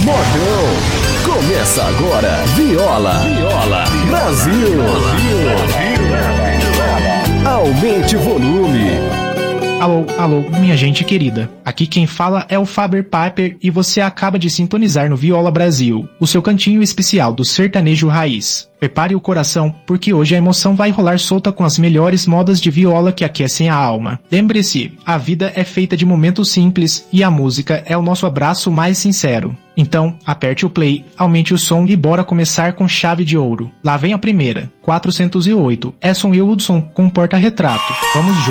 Modão. Começa agora, Viola Brasil. Aumente o volume. Alô, minha gente querida. Aqui quem fala é o Faber Piper e você acaba de sintonizar no Viola Brasil, o seu cantinho especial do sertanejo raiz. Prepare o coração, porque hoje a emoção vai rolar solta com as melhores modas de viola que aquecem a alma. Lembre-se, a vida é feita de momentos simples e a música é o nosso abraço mais sincero. Então, aperte o play, aumente o som e bora começar com chave de ouro. Lá vem a primeira, 408, Esson e Hudson com porta-retrato. Vamos juntos.